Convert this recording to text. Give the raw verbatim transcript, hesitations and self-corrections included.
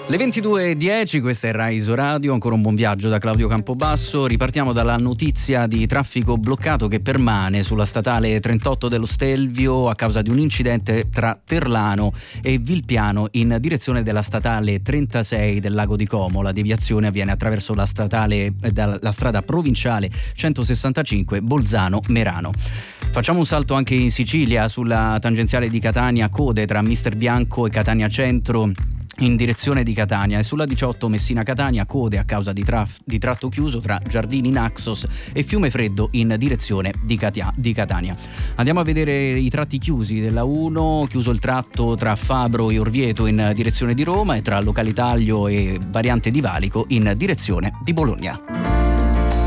Le ventidue e dieci, questa è Rai Isoradio, ancora un buon viaggio da Claudio Campobasso. Ripartiamo dalla notizia di traffico bloccato che permane sulla statale trentotto dello Stelvio a causa di un incidente tra Terlano e Vilpiano in direzione della statale trentasei del Lago di Como. La deviazione avviene attraverso la statale la strada provinciale centosessantacinque Bolzano-Merano. Facciamo un salto anche in Sicilia, sulla tangenziale di Catania, code tra Mister Bianco e Catania Centro in direzione di Catania, e sulla diciotto Messina-Catania code a causa di, traf- di tratto chiuso tra Giardini Naxos e Fiume Freddo in direzione di, Catia- di Catania. Andiamo a vedere i tratti chiusi della uno, chiuso il tratto tra Fabro e Orvieto in direzione di Roma e tra Localitaglio e Variante di Valico in direzione di Bologna.